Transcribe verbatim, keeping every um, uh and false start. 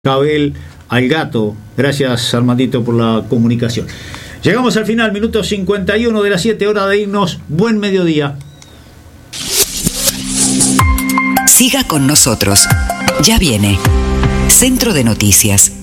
Cabel al gato. Gracias, Armandito, por la comunicación. Llegamos al final, minuto cincuenta y uno de las siete, hora de irnos. Buen mediodía. Siga con nosotros. Ya viene Centro de Noticias.